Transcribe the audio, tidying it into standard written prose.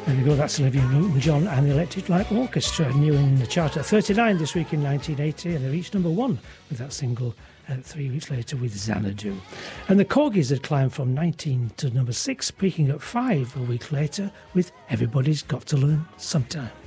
There we go, that's Olivia Newton-John and the Electric Light Orchestra, new in the chart at 39 this week in 1980, and they reached number 1 with that single 3 weeks later with Xanadu. And the Corgis had climbed from 19 to number 6, peaking at 5 a week later with Everybody's Got to Learn Sometime.